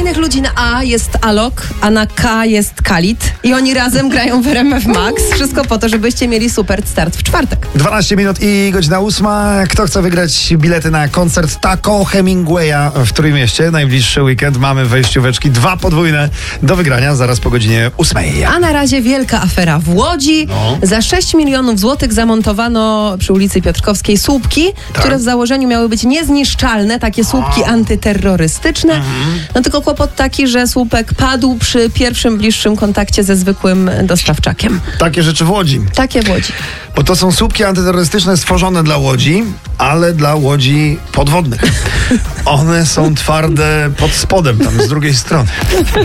fajnych ludzi. Na A jest Alok, a na K jest Khalid. I oni razem grają w RMF Max. Wszystko po to, żebyście mieli super start w czwartek. 12 minut i godzina 8. Kto chce wygrać bilety na koncert Taco Hemingwaya w Trójmieście? Najbliższy weekend mamy wejścióweczki 2 podwójne do wygrania zaraz po godzinie 8. A na razie wielka afera w Łodzi. Za 6 milionów złotych zamontowano przy ulicy Piotrkowskiej słupki, które w założeniu miały być niezniszczalne, takie słupki antyterrorystyczne. No tylko kłopot taki, że słupek padł przy pierwszym bliższym kontakcie ze zwykłym dostawczakiem. Takie rzeczy w Łodzi. Takie w Łodzi. Bo to są słupki antyterrorystyczne stworzone dla łodzi, ale dla łodzi podwodnych. One są twarde pod spodem, tam z drugiej strony.